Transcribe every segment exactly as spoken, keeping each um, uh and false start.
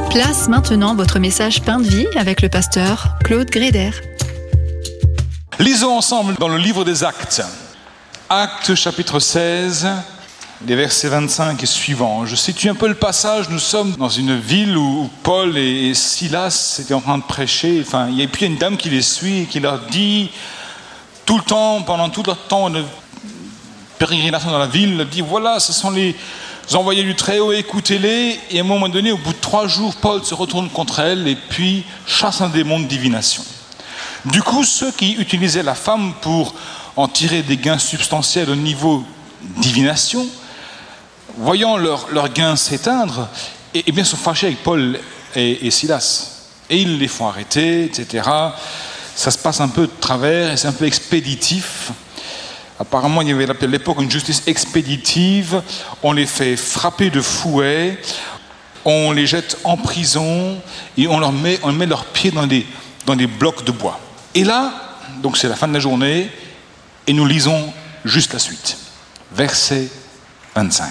Place maintenant votre message Pain de vie avec le pasteur Claude Gréder. Lisons ensemble dans le livre des Actes. Actes chapitre seize, les versets vingt-cinq et suivants. Je situe un peu le passage. Nous sommes dans une ville où Paul et Silas étaient en train de prêcher. Enfin, il y a puis une dame qui les suit et qui leur dit tout le temps, pendant tout leur temps de pérégrination dans la ville, elle dit voilà, ce sont les envoyés du Très-Haut, écoutez-les. Et à un moment donné, au bout de trois jours, Paul se retourne contre elle et puis chasse un démon de divination. Du coup, ceux qui utilisaient la femme pour en tirer des gains substantiels au niveau divination, voyant leurs leur gains s'éteindre, et, et bien sont fâchés avec Paul et, et Silas. Et ils les font arrêter, et cetera. Ça se passe un peu de travers et c'est un peu expéditif. Apparemment, il y avait à l'époque une justice expéditive. On les fait frapper de fouet, on les jette en prison et on leur met, on met leurs pieds dans des, dans des blocs de bois. Et là, donc c'est la fin de la journée, et nous lisons juste la suite. Verset vingt-cinq.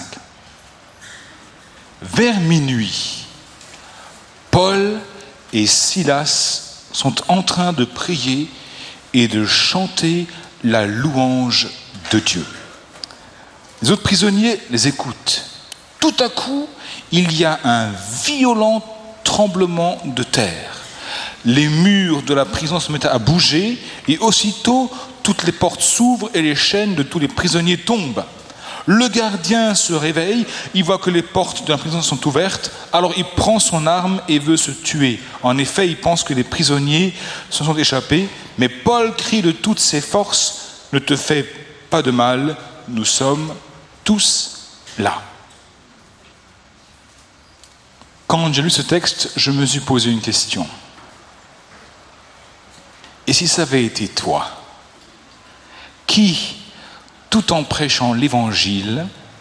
Vers minuit, Paul et Silas sont en train de prier et de chanter la louange de Dieu. Les autres prisonniers les écoutent. Tout à coup, il y a un violent tremblement de terre. Les murs de la prison se mettent à bouger et aussitôt, toutes les portes s'ouvrent et les chaînes de tous les prisonniers tombent. Le gardien se réveille, il voit que les portes de la prison sont ouvertes, alors il prend son arme et veut se tuer. En effet, il pense que les prisonniers se sont échappés, mais Paul crie de toutes ses forces, ne te fais pas de mal, nous sommes tous là. Quand j'ai lu ce texte, je me suis posé une question. Et si ça avait été toi, qui, tout en prêchant l'évangile,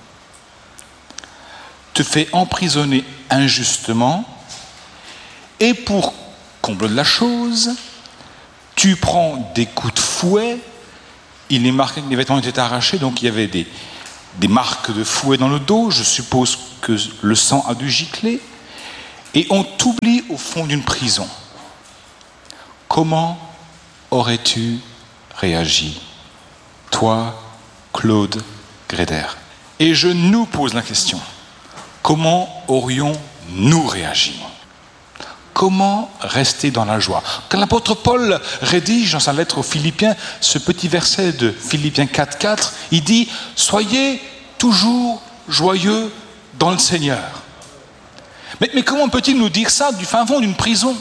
te fait emprisonner injustement, et pour comble de la chose, tu prends des coups de fouet, il est marqué que les vêtements étaient arrachés, donc il y avait des, des marques de fouet dans le dos, je suppose que le sang a dû gicler, et on t'oublie au fond d'une prison. Comment aurais-tu réagi, toi, Claude Gréder? Et je nous pose la question, comment aurions-nous réagi? Comment rester dans la joie? Quand l'apôtre Paul rédige dans sa lettre aux Philippiens ce petit verset de Philippiens quatre quatre, il dit « Soyez toujours joyeux dans le Seigneur ». Mais, mais comment peut-il nous dire ça du fin fond d'une prison?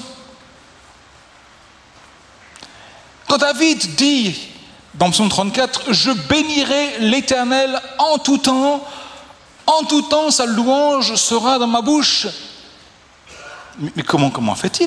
Quand David dit dans Psaume trente-quatre, « Je bénirai l'Éternel en tout temps, en tout temps sa louange sera dans ma bouche ». Mais comment, comment fait-il?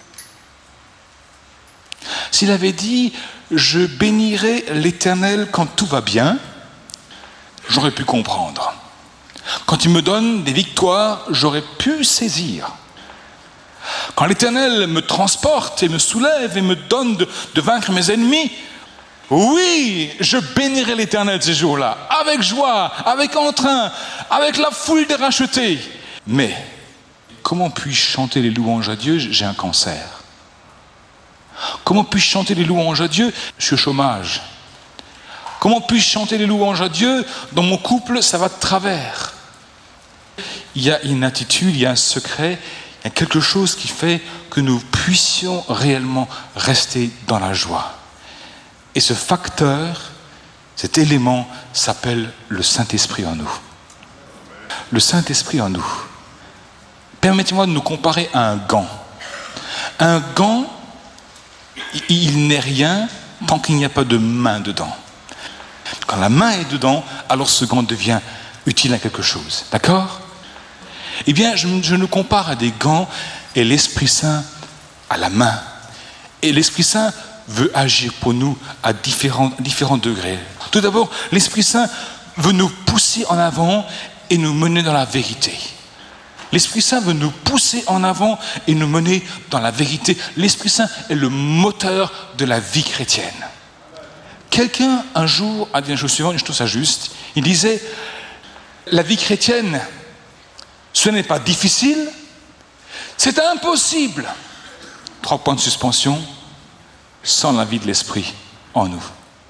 S'il avait dit « Je bénirai l'Éternel quand tout va bien », j'aurais pu comprendre. Quand il me donne des victoires, j'aurais pu saisir. Quand l'Éternel me transporte et me soulève et me donne de, de vaincre mes ennemis, oui, je bénirai l'Éternel ces jours-là, avec joie, avec entrain, avec la foule des rachetés. Mais comment puis-je chanter les louanges à Dieu? J'ai un cancer. Comment puis-je chanter les louanges à Dieu? Je suis au chômage. Comment puis-je chanter les louanges à Dieu? Dans mon couple, ça va de travers. Il y a une attitude, il y a un secret, il y a quelque chose qui fait que nous puissions réellement rester dans la joie. Et ce facteur, cet élément s'appelle le Saint-Esprit en nous. Le Saint-Esprit en nous. Permettez-moi de nous comparer à un gant. Un gant, il n'est rien tant qu'il n'y a pas de main dedans. Quand la main est dedans, alors ce gant devient utile à quelque chose. D'accord? Eh bien, je, je nous compare à des gants et l'Esprit Saint à la main. Et l'Esprit Saint veut agir pour nous à différents, différents degrés. Tout d'abord, l'Esprit Saint veut nous pousser en avant et nous mener dans la vérité. L'Esprit Saint veut nous pousser en avant et nous mener dans la vérité. L'Esprit Saint est le moteur de la vie chrétienne. Quelqu'un, un jour, a dit la chose suivante, je trouve ça juste. Il disait, la vie chrétienne, ce n'est pas difficile, C'est impossible. Trois points de suspension, sans la vie de l'Esprit en nous.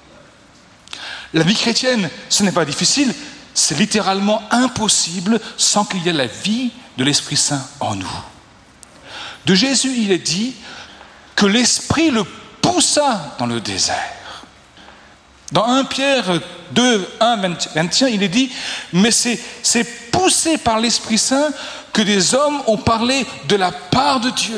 La vie chrétienne, ce n'est pas difficile, c'est littéralement impossible sans qu'il y ait la vie de l'Esprit Saint en nous. De Jésus, il est dit que l'Esprit le poussa dans le désert. Dans premier Pierre deux, un, vingt et un, il est dit, mais c'est, c'est poussé par l'Esprit Saint que des hommes ont parlé de la part de Dieu.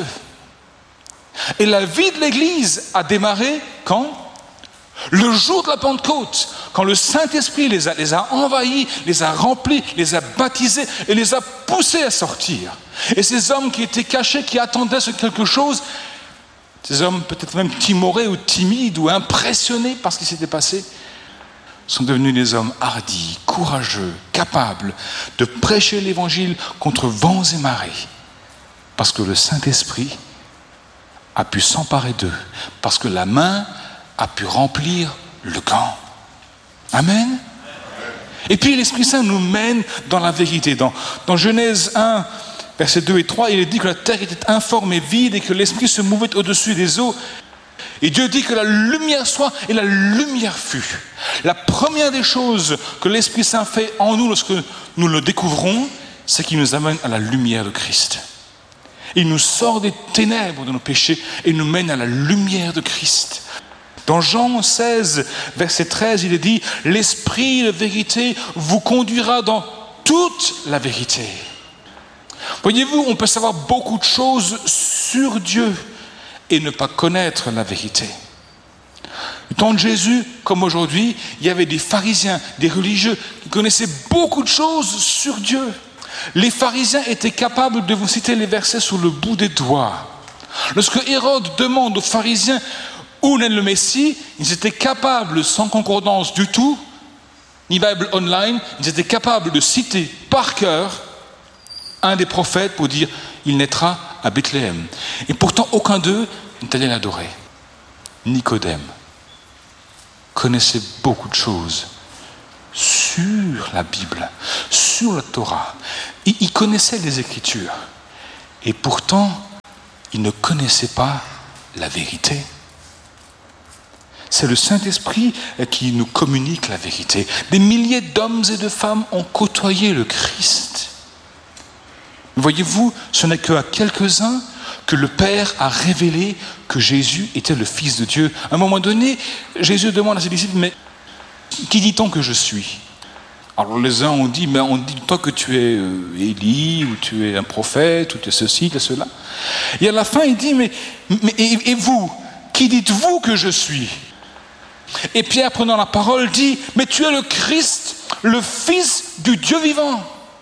Et la vie de l'Église a démarré quand ? Le jour de la Pentecôte, quand le Saint-Esprit les a, les a envahis, les a remplis, les a baptisés et les a poussés à sortir. Et ces hommes qui étaient cachés, qui attendaient sur quelque chose, ces hommes peut-être même timorés ou timides ou impressionnés par ce qui s'était passé, sont devenus des hommes hardis, courageux, capables de prêcher l'Évangile contre vents et marées. Parce que le Saint-Esprit a pu s'emparer d'eux, parce que la main a pu remplir le camp. Amen. Et puis l'Esprit Saint nous mène dans la vérité. Dans, dans Genèse un, versets deux et trois, il est dit que la terre était informe et vide et que l'Esprit se mouvait au-dessus des eaux. Et Dieu dit que la lumière soit, et la lumière fut. La première des choses que l'Esprit Saint fait en nous lorsque nous le découvrons, c'est qu'il nous amène à la lumière de Christ. Il nous sort des ténèbres de nos péchés et nous mène à la lumière de Christ. Dans Jean seize, verset treize, il est dit « L'Esprit de vérité vous conduira dans toute la vérité. » Voyez-vous, on peut savoir beaucoup de choses sur Dieu et ne pas connaître la vérité. Au temps de Jésus, comme aujourd'hui, il y avait des pharisiens, des religieux qui connaissaient beaucoup de choses sur Dieu. Les pharisiens étaient capables de vous citer les versets sur le bout des doigts. Lorsque Hérode demande aux pharisiens où naît le Messie, ils étaient capables, sans concordance du tout, ni Bible online, ils étaient capables de citer par cœur un des prophètes pour dire il naîtra à Bethléem. Et pourtant, aucun d'eux n'est allé l'adorer. Nicodème connaissait beaucoup de choses sur la Bible, sur la Torah. Il, il connaissait les Écritures. Et pourtant, il ne connaissait pas la vérité. C'est le Saint-Esprit qui nous communique la vérité. Des milliers d'hommes et de femmes ont côtoyé le Christ. Voyez-vous, ce n'est qu'à quelques-uns que le Père a révélé que Jésus était le Fils de Dieu. À un moment donné, Jésus demande à ses disciples, mais qui dit-on que je suis ? Alors les uns ont dit, mais on dit toi que tu es euh, Élie, ou tu es un prophète, ou tu es ceci, tu es cela. Et à la fin, il dit, mais, mais et, et vous, qui dites-vous que je suis ? Et Pierre, prenant la parole, dit, mais tu es le Christ, le Fils du Dieu vivant.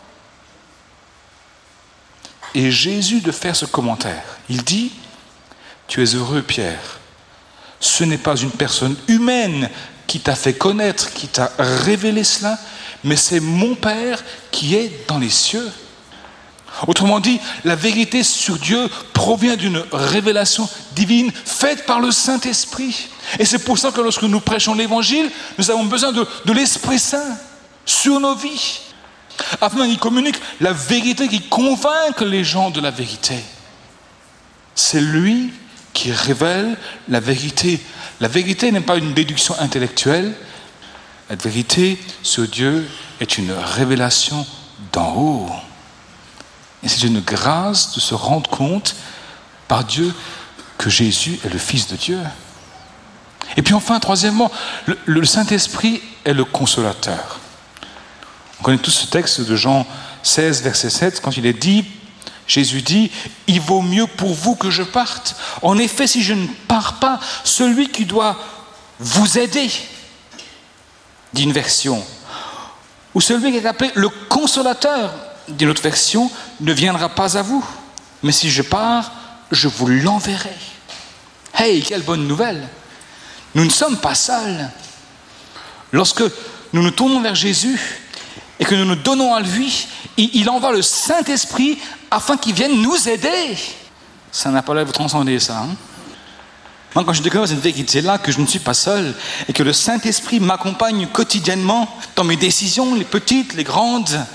Et Jésus de faire ce commentaire, il dit, tu es heureux Pierre, ce n'est pas une personne humaine qui t'a fait connaître, qui t'a révélé cela, mais c'est mon Père qui est dans les cieux. Autrement dit, la vérité sur Dieu provient d'une révélation divine faite par le Saint-Esprit. Et c'est pour ça que lorsque nous prêchons l'Évangile, nous avons besoin de, de l'Esprit Saint sur nos vies. Afin qu'il communique la vérité, qui convainc les gens de la vérité. C'est lui qui révèle la vérité. La vérité n'est pas une déduction intellectuelle. La vérité sur Dieu est une révélation d'en haut. Et c'est une grâce de se rendre compte par Dieu que Jésus est le Fils de Dieu. Et puis enfin, troisièmement, le, le Saint-Esprit est le consolateur. On connaît tous ce texte de Jean seize, verset sept, quand il est dit, Jésus dit, « Il vaut mieux pour vous que je parte. En effet, si je ne pars pas, celui qui doit vous aider, dit une version, ou celui qui est appelé le consolateur, dit une autre version, ne viendra pas à vous. Mais si je pars, je vous l'enverrai. » Hey, quelle bonne nouvelle! Nous ne sommes pas seuls. Lorsque nous nous tournons vers Jésus, et que nous nous donnons à lui, il envoie le Saint-Esprit afin qu'il vienne nous aider. Ça n'a pas l'air de vous transcender, ça. Hein? Moi, quand je découvre cette vérité-là, que je ne suis pas seul, et que le Saint-Esprit m'accompagne quotidiennement dans mes décisions, les petites, les grandes,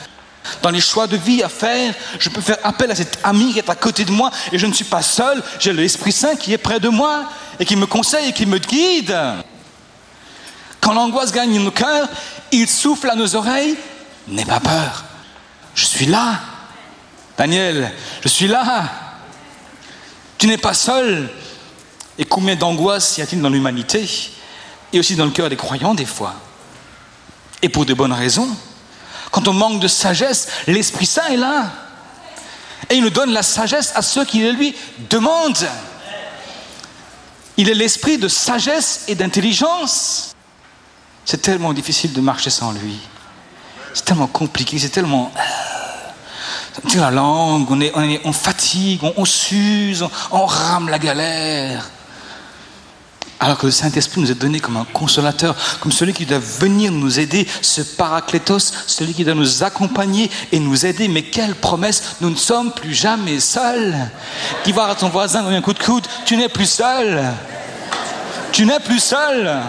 Dans les choix de vie à faire, je peux faire appel à cet ami qui est à côté de moi et je ne suis pas seul, j'ai l'Esprit Saint qui est près de moi et qui me conseille et qui me guide. Quand l'angoisse gagne nos cœurs, il souffle à nos oreilles, n'aie pas peur, je suis là. Daniel, je suis là. Tu n'es pas seul. Et combien d'angoisse y a-t-il dans l'humanité et aussi dans le cœur des croyants des fois? Et pour de bonnes raisons. Quand on manque de sagesse, l'Esprit Saint est là. Et il nous donne la sagesse à ceux qui le lui demandent. Il est l'esprit de sagesse et d'intelligence. C'est tellement difficile de marcher sans lui. C'est tellement compliqué, c'est tellement... Ça me tire la langue, on, est, on, est, on fatigue, on, on s'use, on, on rame la galère. Alors que le Saint-Esprit nous est donné comme un consolateur, comme celui qui doit venir nous aider, ce paraclétos, celui qui doit nous accompagner et nous aider. Mais quelle promesse, nous ne sommes plus jamais seuls. Dis voir à ton voisin, donne un coup de coude, tu n'es plus seul. Tu n'es plus seul.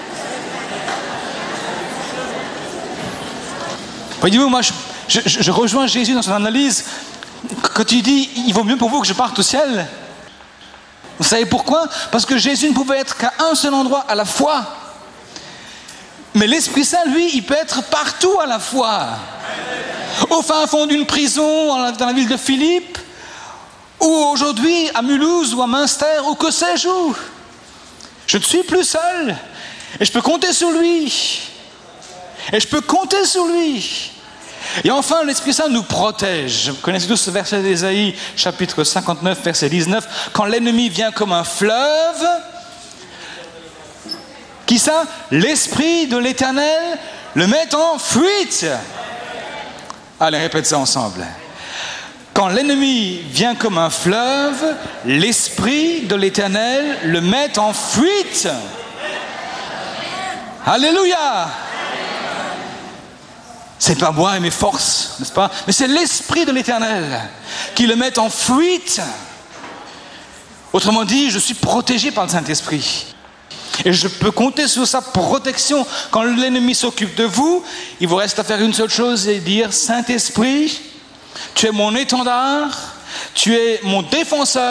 Voyez-vous, moi je, je, je rejoins Jésus dans son analyse quand il dit, il vaut mieux pour vous que je parte au ciel. Vous savez pourquoi? Parce que Jésus ne pouvait être qu'à un seul endroit à la fois. Mais l'Esprit Saint, lui, il peut être partout à la fois. Au fin fond d'une prison, dans la ville de Philippe, ou aujourd'hui à Mulhouse ou à Münster, ou que sais-je où. Je ne suis plus seul. Et je peux compter sur lui. Et je peux compter sur lui. Et enfin, l'Esprit Saint nous protège. Vous connaissez tous ce verset d'Ésaïe, chapitre cinquante-neuf, verset dix-neuf. Quand l'ennemi vient comme un fleuve, qui ça? L'Esprit de l'Éternel le met en fuite. Allez, répète ça ensemble. Quand l'ennemi vient comme un fleuve, l'Esprit de l'Éternel le met en fuite. Alléluia! C'est pas moi et mes forces, n'est-ce pas? Mais c'est l'Esprit de l'Éternel qui le met en fuite. Autrement dit, je suis protégé par le Saint-Esprit. Et je peux compter sur sa protection. Quand l'ennemi s'occupe de vous, il vous reste à faire une seule chose et dire, Saint-Esprit, tu es mon étendard, tu es mon défenseur.